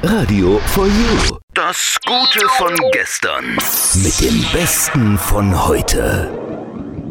Radio for You. Das Gute von gestern. Mit dem Besten von heute.